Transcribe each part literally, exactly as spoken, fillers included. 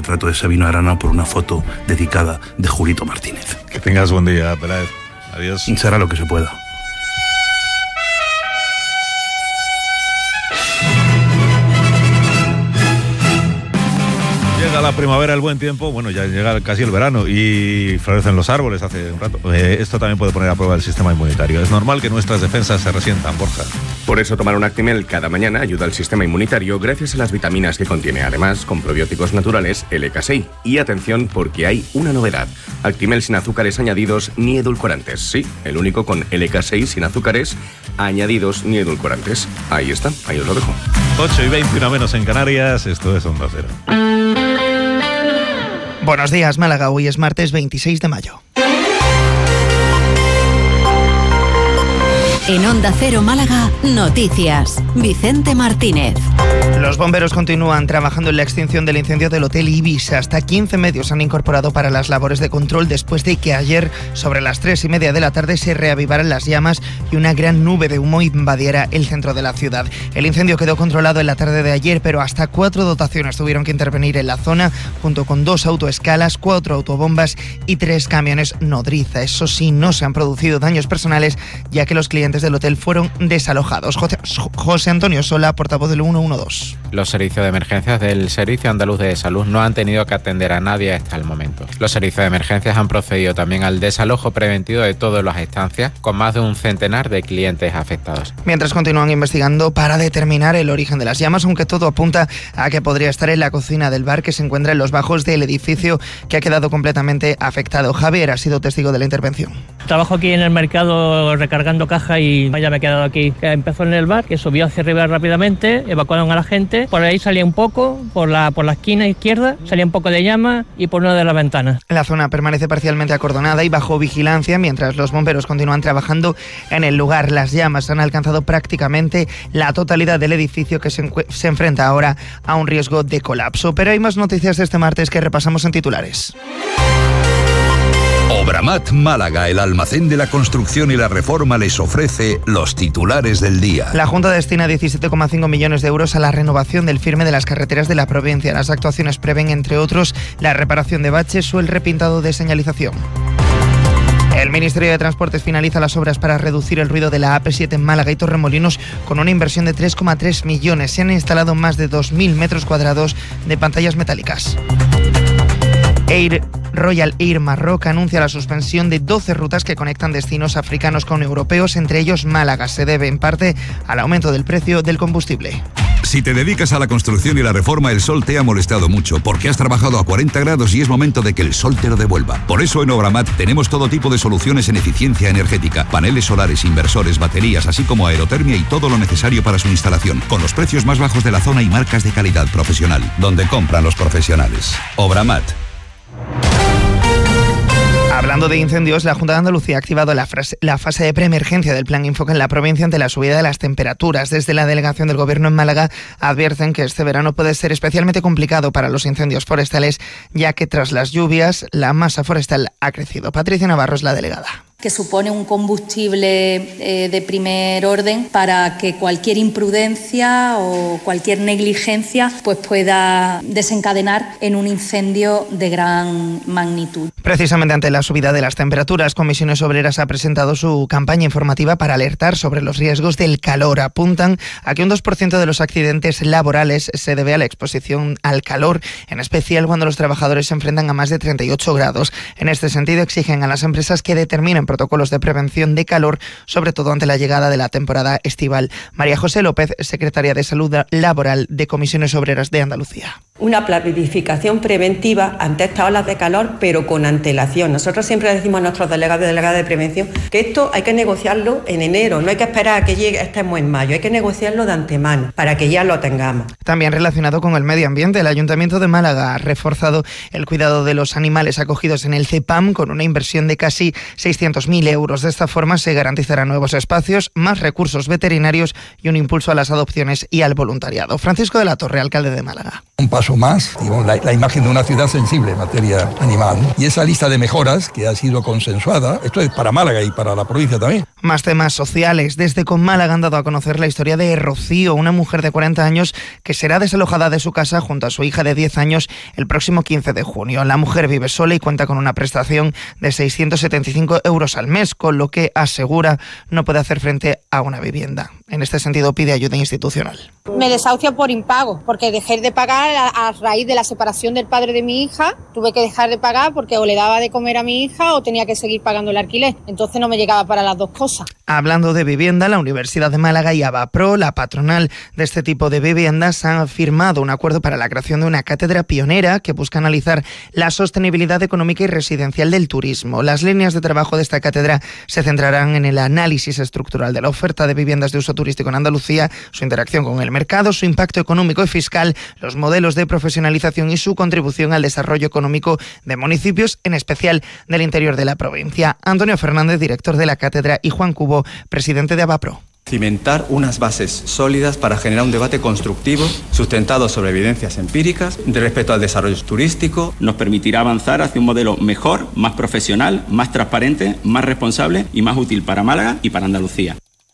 rato se vino a Arana por una foto dedicada de Julito Martínez. Que tengas buen día, Peláez. Adiós. Será lo que se pueda. Llega la primavera, el buen tiempo, bueno, ya llega casi el verano y florecen los árboles hace un rato. Eh, esto también puede poner a prueba el sistema inmunitario. Es normal que nuestras defensas se resientan, Borja. Por eso tomar un Actimel cada mañana ayuda al sistema inmunitario gracias a las vitaminas que contiene, además con probióticos naturales L K seis. Y atención porque hay una novedad. Actimel sin azúcares añadidos ni edulcorantes. Sí, el único con L K seis sin azúcares añadidos ni edulcorantes. Ahí está, ahí os lo dejo. ocho y veintiuno menos en Canarias, esto es Onda Cero. Buenos días, Málaga. Hoy es martes veintiséis de mayo. En Onda Cero Málaga, noticias. Vicente Martínez. Los bomberos continúan trabajando en la extinción del incendio del Hotel Ibis. Hasta quince medios se han incorporado para las labores de control después de que ayer, sobre las tres y media de la tarde, se reavivaran las llamas y una gran nube de humo invadiera el centro de la ciudad. El incendio quedó controlado en la tarde de ayer, pero hasta cuatro dotaciones tuvieron que intervenir en la zona, junto con dos autoescalas, cuatro autobombas y tres camiones nodriza. Eso sí, no se han producido daños personales, ya que los clientes del hotel fueron desalojados. José, José Antonio Sola, portavoz del ciento doce. Los servicios de emergencias del Servicio Andaluz de Salud no han tenido que atender a nadie hasta el momento. Los servicios de emergencias han procedido también al desalojo preventivo de todas las estancias, con más de un centenar de clientes afectados. Mientras continúan investigando para determinar el origen de las llamas, aunque todo apunta a que podría estar en la cocina del bar que se encuentra en los bajos del edificio, que ha quedado completamente afectado. Javier ha sido testigo de la intervención. Trabajo aquí en el mercado recargando caja y ya me he quedado aquí. Empezó en el bar, que subió hacia arriba rápidamente, evacuaron a la gente, por ahí salía un poco, por la, por la esquina izquierda salía un poco de llama y por una de las ventanas. La zona permanece parcialmente acordonada y bajo vigilancia mientras los bomberos continúan trabajando en el lugar. Las llamas han alcanzado prácticamente la totalidad del edificio, que se, encu- se enfrenta ahora a un riesgo de colapso. Pero hay más noticias de este martes que repasamos en titulares. Obramat Málaga, el almacén de la construcción y la reforma, les ofrece los titulares del día. La Junta destina diecisiete coma cinco millones de euros a la renovación del firme de las carreteras de la provincia. Las actuaciones prevén, entre otros, la reparación de baches o el repintado de señalización. El Ministerio de Transportes finaliza las obras para reducir el ruido de la A P siete en Málaga y Torremolinos con una inversión de tres coma tres millones. Se han instalado más de dos mil metros cuadrados de pantallas metálicas. Air Royal Air Maroc anuncia la suspensión de doce rutas que conectan destinos africanos con europeos, entre ellos Málaga. Se debe en parte al aumento del precio del combustible. Si te dedicas a la construcción y la reforma, el sol te ha molestado mucho porque has trabajado a cuarenta grados y es momento de que el sol te lo devuelva. Por eso en Obramat tenemos todo tipo de soluciones en eficiencia energética, paneles solares, inversores, baterías, así como aerotermia y todo lo necesario para su instalación, con los precios más bajos de la zona y marcas de calidad profesional, donde compran los profesionales. Obramat. Hablando de incendios, la Junta de Andalucía ha activado la, frase, la fase de preemergencia del Plan Infoca en la provincia ante la subida de las temperaturas. Desde la delegación del Gobierno en Málaga advierten que este verano puede ser especialmente complicado para los incendios forestales, ya que tras las lluvias la masa forestal ha crecido. Patricia Navarro es la delegada. Que supone un combustible eh, de primer orden para que cualquier imprudencia o cualquier negligencia pues pueda desencadenar en un incendio de gran magnitud. Precisamente ante la subida de las temperaturas, Comisiones Obreras ha presentado su campaña informativa para alertar sobre los riesgos del calor. Apuntan a que un dos por ciento de los accidentes laborales se debe a la exposición al calor, en especial cuando los trabajadores se enfrentan a más de treinta y ocho grados. En este sentido, exigen a las empresas que determinen protocolos de prevención de calor, sobre todo ante la llegada de la temporada estival. María José López, secretaria de Salud Laboral de Comisiones Obreras de Andalucía. Una planificación preventiva ante estas olas de calor, pero con antelación. Nosotros siempre decimos a nuestros delegados y delegadas de prevención que esto hay que negociarlo en enero, no hay que esperar a que llegue, estemos en mayo, hay que negociarlo de antemano para que ya lo tengamos. También relacionado con el medio ambiente, el Ayuntamiento de Málaga ha reforzado el cuidado de los animales acogidos en el CEPAM con una inversión de casi seiscientos doscientos mil euros. De esta forma se garantizarán nuevos espacios, más recursos veterinarios y un impulso a las adopciones y al voluntariado. Francisco de la Torre, alcalde de Málaga. Un paso más, digamos, la, la imagen de una ciudad sensible en materia animal. Y esa lista de mejoras que ha sido consensuada, esto es para Málaga y para la provincia también. Más temas sociales. Desde Con Málaga han dado a conocer la historia de Rocío, una mujer de cuarenta años que será desalojada de su casa junto a su hija de diez años el próximo quince de junio. La mujer vive sola y cuenta con una prestación de seiscientos setenta y cinco euros al mes, con lo que asegura no puede hacer frente a una vivienda. En este sentido pide ayuda institucional. Me desahucio por impago, porque dejé de pagar a, a raíz de la separación del padre de mi hija. Tuve que dejar de pagar porque o le daba de comer a mi hija o tenía que seguir pagando el alquiler. Entonces no me llegaba para las dos cosas. Hablando de vivienda, la Universidad de Málaga y Avapro, la patronal de este tipo de viviendas, han firmado un acuerdo para la creación de una cátedra pionera que busca analizar la sostenibilidad económica y residencial del turismo. Las líneas de trabajo de esta cátedra se centrarán en el análisis estructural de la oferta de viviendas de uso turístico en Andalucía, su interacción con el mercado, su impacto económico y fiscal, los modelos de profesionalización y su contribución al desarrollo económico de municipios, en especial del interior de la provincia. Antonio Fernández, director de la cátedra, y Juan Cubo, presidente de Avapro. Cimentar unas bases sólidas para generar un debate constructivo, sustentado sobre evidencias empíricas, de respeto al desarrollo turístico. Nos permitirá avanzar hacia un modelo mejor, más profesional, más transparente, más responsable y más útil para Málaga y para Andalucía.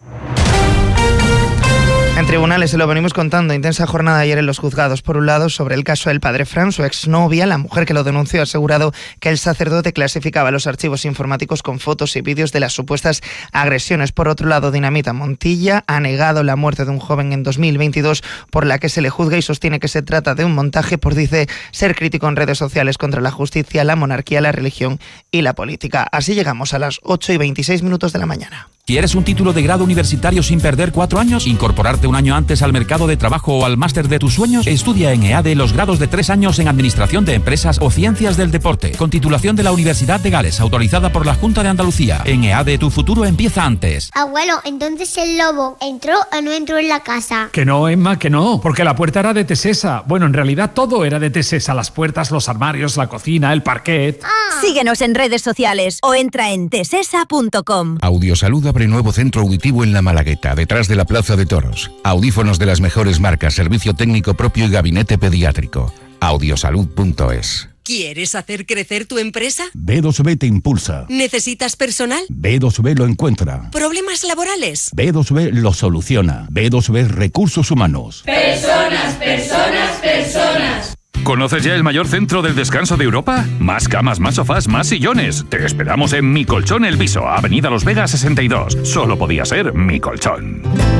En tribunales se lo venimos contando. Intensa jornada ayer en los juzgados. Por un lado, sobre el caso del padre Fran, su exnovia, la mujer que lo denunció, ha asegurado que el sacerdote clasificaba los archivos informáticos con fotos y vídeos de las supuestas agresiones. Por otro lado, Dinamita Montilla ha negado la muerte de un joven en dos mil veintidós, por la que se le juzga, y sostiene que se trata de un montaje por, dice, ser crítico en redes sociales contra la justicia, la monarquía, la religión y la política. Así llegamos a las ocho y veintiséis minutos de la mañana. ¿Quieres un título de grado universitario sin perder cuatro años? ¿Incorporarte un año antes al mercado de trabajo o al máster de tus sueños? Estudia en EADE los grados de tres años en Administración de Empresas o Ciencias del Deporte, con titulación de la Universidad de Gales, autorizada por la Junta de Andalucía. En EADE tu futuro empieza antes. Abuelo, entonces el lobo ¿entró o no entró en la casa? Que no, Emma, que no, porque la puerta era de Tesesa. Bueno, en realidad todo era de Tesesa: las puertas, los armarios, la cocina, el parquet. Ah. Síguenos en redes sociales o entra en tesesa punto com. Audiosalud abre nuevo centro auditivo en La Malagueta, detrás de la Plaza de Toros. Audífonos de las mejores marcas, servicio técnico propio y gabinete pediátrico. audiosalud punto es. ¿Quieres hacer crecer tu empresa? B dos B te impulsa. ¿Necesitas personal? B dos B lo encuentra. ¿Problemas laborales? B dos B lo soluciona. B dos B Recursos Humanos. Personas, personas, personas. ¿Conoces ya el mayor centro del descanso de Europa? Más camas, más sofás, más sillones. Te esperamos en Mi Colchón El Viso, Avenida Los Vegas sesenta y dos. Solo podía ser Mi Colchón.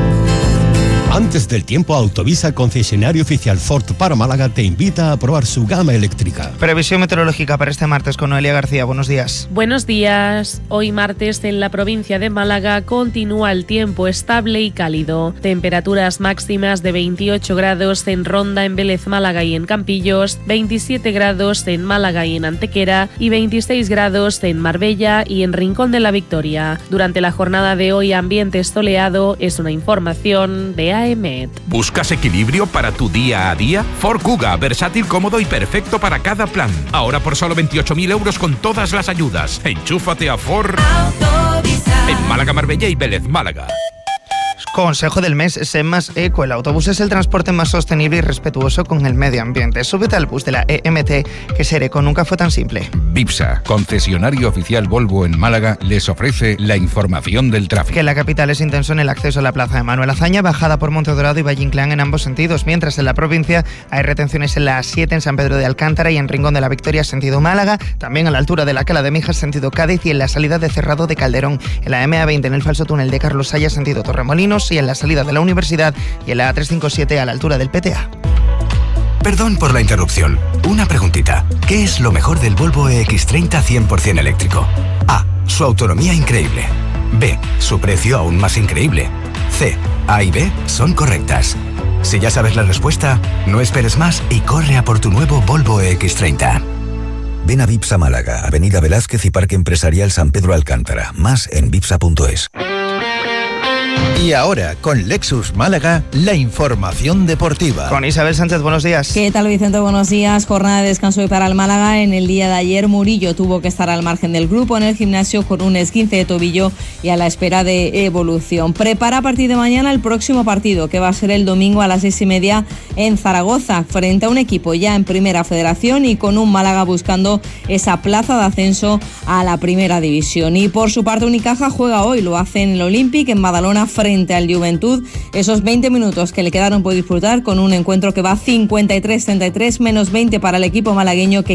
Antes del tiempo, Autovisa, concesionario oficial Ford para Málaga, te invita a probar su gama eléctrica. Previsión meteorológica para este martes con Noelia García. Buenos días. Buenos días. Hoy martes en la provincia de Málaga continúa el tiempo estable y cálido. Temperaturas máximas de veintiocho grados en Ronda, en Vélez, Málaga y en Campillos, veintisiete grados en Málaga y en Antequera y veintiséis grados en Marbella y en Rincón de la Victoria. Durante la jornada de hoy, ambiente soleado. Es una información de A E M E T. ¿Buscas equilibrio para tu día a día? Ford Kuga, versátil, cómodo y perfecto para cada plan. Ahora por solo veintiocho mil euros con todas las ayudas. Enchúfate a Ford Autovisa. En Málaga, Marbella y Vélez, Málaga. Consejo del mes, sé más eco. El autobús es el transporte más sostenible y respetuoso con el medio ambiente. Súbete al bus de la E M T, que ser eco nunca fue tan simple. Bipsa, concesionario oficial Volvo en Málaga, les ofrece la información del tráfico. Que en la capital es intenso en el acceso a la plaza de Manuel Azaña, bajada por Monte Dorado y Valle Inclán en ambos sentidos, mientras en la provincia hay retenciones en la A siete en San Pedro de Alcántara y en Rincón de la Victoria sentido Málaga, también a la altura de la Cala de Mijas sentido Cádiz y en la salida de Cerrado de Calderón, en la M A veinte en el falso túnel de Carlos Saya sentido Torremolinos y en la salida de la Universidad y en la A trescientos cincuenta y siete a la altura del P T A. Perdón por la interrupción. Una preguntita. ¿Qué es lo mejor del Volvo E X treinta cien por ciento eléctrico? A. Su autonomía increíble. B. Su precio aún más increíble. C. A y B son correctas. Si ya sabes la respuesta, no esperes más y corre a por tu nuevo Volvo E X treinta. Ven a Bipsa Málaga, Avenida Velázquez y Parque Empresarial San Pedro Alcántara. Más en bipsa punto es. Y ahora, con Lexus Málaga, la información deportiva. Con Isabel Sánchez, buenos días. ¿Qué tal, Vicente? Buenos días. Jornada de descanso hoy para el Málaga. En el día de ayer, Murillo tuvo que estar al margen del grupo en el gimnasio con un esguince de tobillo y a la espera de evolución. Prepara a partir de mañana el próximo partido, que va a ser el domingo a las seis y media en Zaragoza, frente a un equipo ya en Primera Federación y con un Málaga buscando esa plaza de ascenso a la Primera División. Y por su parte, Unicaja juega hoy, lo hace en el Olympic, en Badalona, frente al Juventud. Esos veinte minutos que le quedaron por disfrutar con un encuentro que va cincuenta y tres treinta y tres, menos veinte para el equipo malagueño, que